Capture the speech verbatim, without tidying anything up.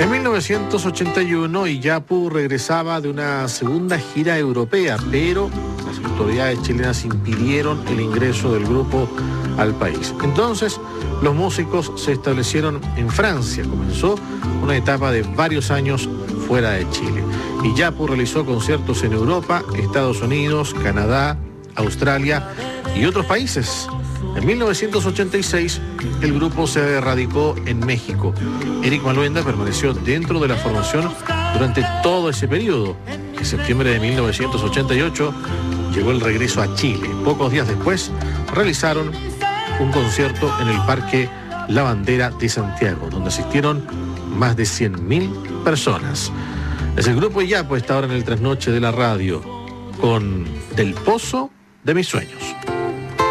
En mil novecientos ochenta y uno, Iyapu regresaba de una segunda gira europea, pero las autoridades chilenas impidieron el ingreso del grupo al país. Entonces, los músicos se establecieron en Francia. Comenzó una etapa de varios años fuera de Chile. Iyapu realizó conciertos en Europa, Estados Unidos, Canadá, Australia y otros países. En mil novecientos ochenta y seis, el grupo se radicó en México. Eric Maluenda permaneció dentro de la formación durante todo ese periodo. En septiembre de mil novecientos ochenta y ocho llegó el regreso a Chile. Pocos días después realizaron un concierto en el Parque La Bandera de Santiago, donde asistieron más de cien mil personas. Es el grupo Iyapu, está ahora en el trasnoche de la radio con Del Pozo de mis sueños.